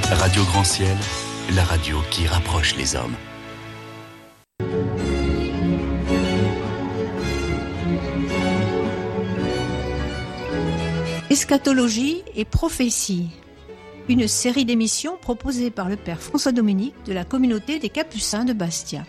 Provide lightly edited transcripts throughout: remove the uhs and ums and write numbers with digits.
Radio Grand Ciel, la radio qui rapproche les hommes. Eschatologie et prophétie, une série d'émissions proposée par le Père François Dominique de la communauté des Capucins de Bastia.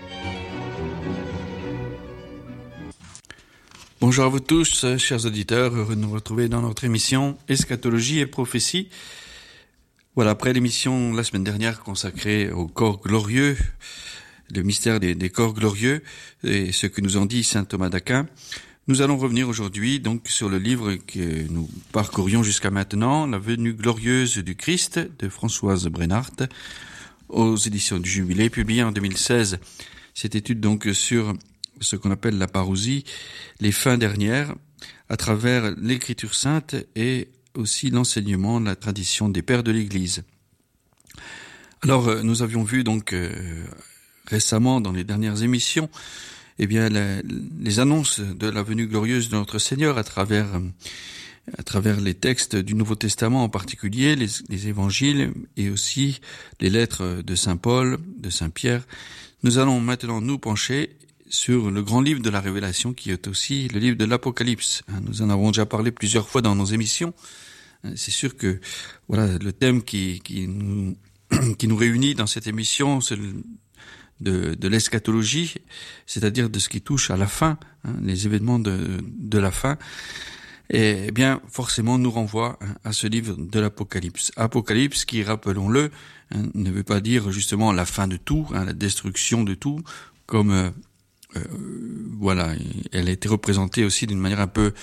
Bonjour à vous tous, chers auditeurs, heureux de nous retrouver dans notre émission Eschatologie et prophétie. Voilà, après l'émission la semaine dernière consacrée au corps glorieux, le mystère des corps glorieux et ce que nous en dit saint Thomas d'Aquin, nous allons revenir aujourd'hui donc sur le livre que nous parcourions jusqu'à maintenant, La venue glorieuse du Christ de Françoise Brennart, aux éditions du Jubilé, publié en 2016. Cette étude donc sur ce qu'on appelle la parousie, les fins dernières, à travers l'écriture sainte et aussi l'enseignement, la tradition des pères de l'Église. Alors, nous avions vu donc récemment dans les dernières émissions, eh bien les annonces de la venue glorieuse de notre Seigneur à travers les textes du Nouveau Testament, en particulier les évangiles et aussi les lettres de Saint Paul, de Saint Pierre. Nous allons maintenant nous pencher sur le grand livre de la Révélation, qui est aussi le livre de l'Apocalypse. Nous en avons déjà parlé plusieurs fois dans nos émissions. C'est sûr que voilà le thème qui nous réunit dans cette émission, c'est de l'eschatologie, c'est-à-dire de ce qui touche à la fin, les événements de la fin. Et bien forcément nous renvoie à ce livre de l'Apocalypse. Apocalypse qui, rappelons-le, ne veut pas dire justement la fin de tout, la destruction de tout, comme voilà, elle a été représentée aussi d'une manière un peu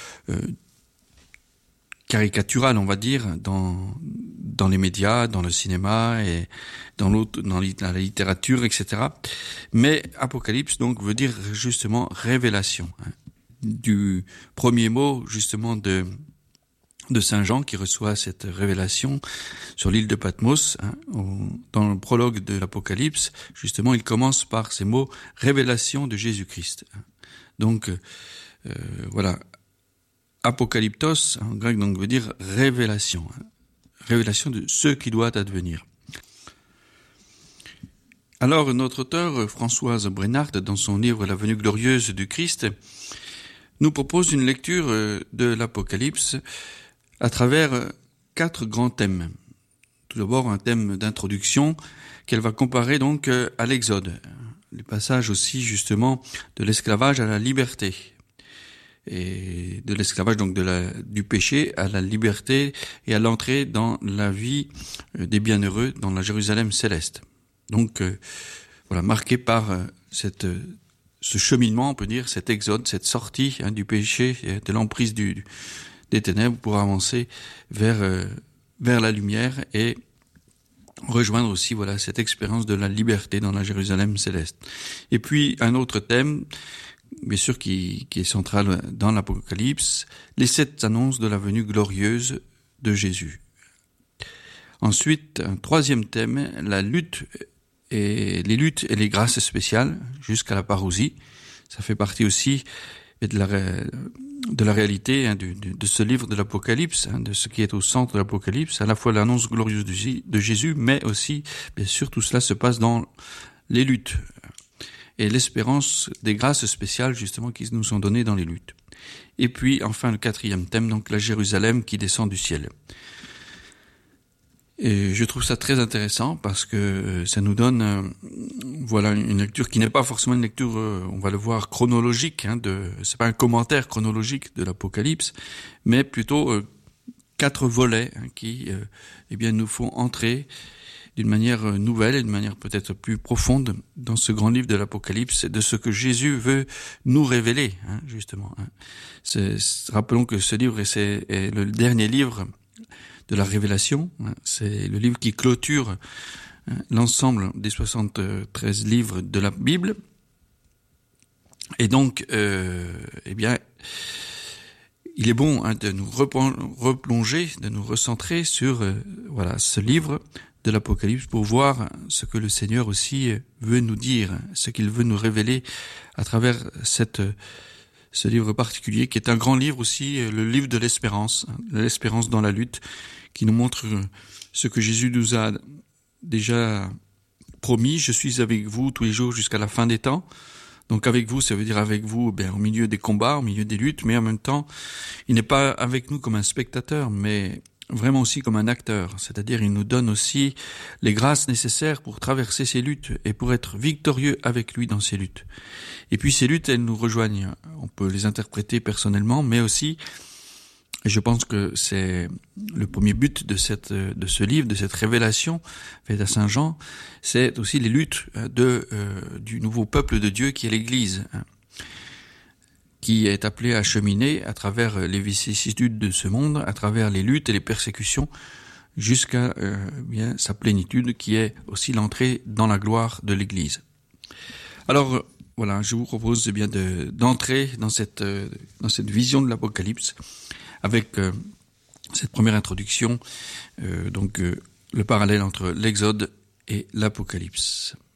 caricaturale, on va dire, dans les médias, dans le cinéma et dans la littérature, etc. Mais Apocalypse donc veut dire justement révélation, du premier mot justement de Saint Jean qui reçoit cette révélation sur l'île de Patmos. Dans le prologue de l'Apocalypse, justement, il commence par ces mots « révélation de Jésus-Christ ». Donc, voilà, apocalyptos, en grec, donc, veut dire révélation. Révélation de ce qui doit advenir. Alors, notre auteur, Françoise Brennart, dans son livre « La venue glorieuse du Christ », nous propose une lecture de l'Apocalypse à travers 4 grands thèmes. Tout d'abord, un thème d'introduction qu'elle va comparer donc à l'Exode. Les passages aussi, justement, de l'esclavage à la liberté. Et de l'esclavage, donc, du péché à la liberté et à l'entrée dans la vie des bienheureux, dans la Jérusalem céleste. Donc, voilà, marqué par ce cheminement, on peut dire, cet exode, cette sortie du péché, de l'emprise des ténèbres pour avancer vers la lumière et rejoindre aussi voilà cette expérience de la liberté dans la Jérusalem céleste. Et puis un autre thème, bien sûr qui est central dans l'Apocalypse, les 7 annonces de la venue glorieuse de Jésus. Ensuite, un troisième thème, les luttes et les grâces spéciales jusqu'à la parousie. Ça fait partie aussi de la réalité de ce livre de l'Apocalypse, de ce qui est au centre de l'Apocalypse, à la fois l'annonce glorieuse de Jésus, mais aussi, bien sûr, tout cela se passe dans les luttes et l'espérance des grâces spéciales, justement, qui nous sont données dans les luttes. Et puis, enfin, le 4e thème, donc la Jérusalem qui descend du ciel. Et je trouve ça très intéressant parce que ça nous donne voilà une lecture qui n'est pas forcément une lecture on va le voir chronologique c'est pas un commentaire chronologique de l'Apocalypse, mais plutôt 4 volets qui eh bien nous font entrer d'une manière nouvelle et d'une manière peut-être plus profonde dans ce grand livre de l'Apocalypse, de ce que Jésus veut nous révéler justement. Rappelons que ce livre est le dernier livre de la Révélation, c'est le livre qui clôture l'ensemble des 73 livres de la Bible. Et donc, eh bien, il est bon de nous replonger, de nous recentrer sur voilà ce livre de l'Apocalypse pour voir ce que le Seigneur aussi veut nous dire, ce qu'il veut nous révéler à travers ce livre particulier qui est un grand livre aussi, le livre de l'espérance dans la lutte, qui nous montre ce que Jésus nous a déjà promis. Je suis avec vous tous les jours jusqu'à la fin des temps. Donc avec vous, ça veut dire avec vous au milieu des combats, au milieu des luttes, mais en même temps, il n'est pas avec nous comme un spectateur, mais vraiment aussi comme un acteur. C'est-à-dire, il nous donne aussi les grâces nécessaires pour traverser ces luttes et pour être victorieux avec lui dans ces luttes. Et puis ces luttes, elles nous rejoignent. On peut les interpréter personnellement, mais aussi, et je pense que c'est le premier but de ce livre, de cette révélation faite à Saint Jean, c'est aussi les luttes du nouveau peuple de Dieu qui est l'Église, qui est appelé à cheminer à travers les vicissitudes de ce monde, à travers les luttes et les persécutions, jusqu'à sa plénitude, qui est aussi l'entrée dans la gloire de l'Église. Alors voilà, je vous propose d'entrer dans cette vision de l'Apocalypse avec cette première introduction, le parallèle entre l'Exode et l'Apocalypse.